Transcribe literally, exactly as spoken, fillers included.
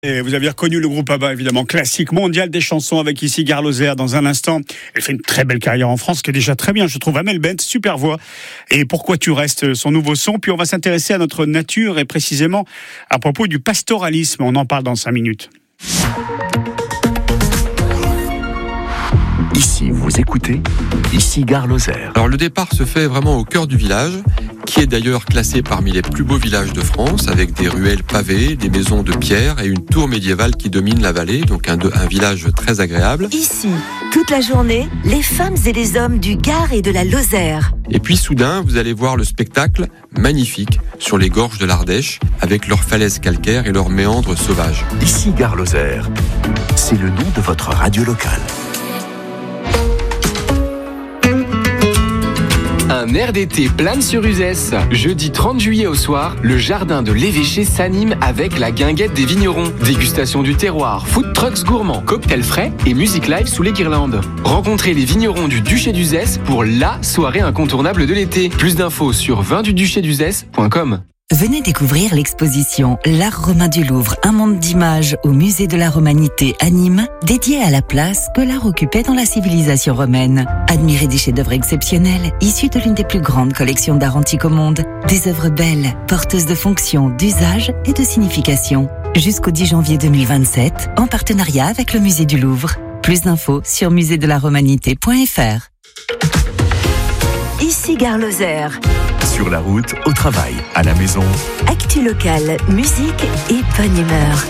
Et vous avez reconnu le groupe ABBA, évidemment, classique mondial des chansons, avec ici Gare Lozère dans un instant. Elle fait une très belle carrière en France, qui est déjà très bien, je trouve. Amel Bent, super voix. Et Pourquoi tu restes, son nouveau son. Puis on va s'intéresser à notre nature et précisément à propos du pastoralisme. On en parle dans cinq minutes. Ici, vous écoutez, ici Gare Lozère. Alors le départ se fait vraiment au cœur du village, qui est d'ailleurs classé parmi les plus beaux villages de France, avec des ruelles pavées, des maisons de pierre et une tour médiévale qui domine la vallée, donc un, un village très agréable. Ici, toute la journée, les femmes et les hommes du Gard et de la Lozère. Et puis soudain, vous allez voir le spectacle magnifique sur les gorges de l'Ardèche, avec leurs falaises calcaires et leurs méandres sauvages. Ici Gare Lozère, c'est le nom de votre radio locale. Un air d'été plane sur Uzès. Jeudi trente juillet au soir, le jardin de l'évêché s'anime avec la guinguette des vignerons. Dégustation du terroir, food trucks gourmands, cocktails frais et musique live sous les guirlandes. Rencontrez les vignerons du Duché d'Uzès pour la soirée incontournable de l'été. Plus d'infos sur vin du duché d'uzès point com. Venez découvrir l'exposition L'Art romain du Louvre, un monde d'images au musée de la Romanité à Nîmes, dédié à la place que l'art occupait dans la civilisation romaine. Admirez des chefs-d'œuvre exceptionnels, issus de l'une des plus grandes collections d'art antique au monde. Des œuvres belles, porteuses de fonctions, d'usage et de signification. Jusqu'au dix janvier deux mille vingt-sept, en partenariat avec le musée du Louvre. Plus d'infos sur musée de la romanité point f r. Ici Gare Lozère. Sur la route, au travail, à la maison. Actu locale, musique et bonne humeur.